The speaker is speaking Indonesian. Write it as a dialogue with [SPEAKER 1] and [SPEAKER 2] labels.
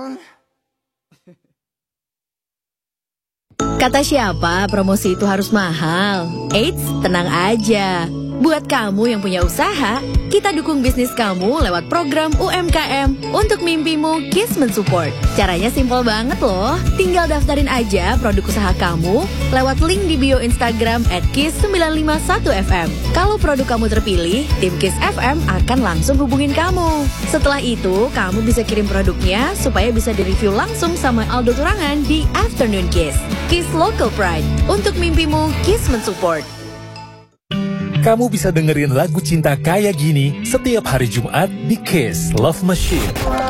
[SPEAKER 1] Kata siapa promosi itu harus mahal? Eits, tenang aja. Buat kamu yang punya usaha, kita dukung bisnis kamu lewat program UMKM untuk mimpimu KIS mensupport. Caranya simpel banget loh. Tinggal daftarin aja produk usaha kamu lewat link di bio Instagram @KIS951FM. Kalau produk kamu terpilih, tim KIS FM akan langsung hubungin kamu. Setelah itu, kamu bisa kirim produknya supaya bisa direview langsung sama Aldo Turangan di Afternoon KIS. KIS Local Pride. Untuk mimpimu, KIS mensupport.
[SPEAKER 2] Kamu bisa dengerin lagu cinta kayak gini setiap hari Jumat di KIS Love Machine.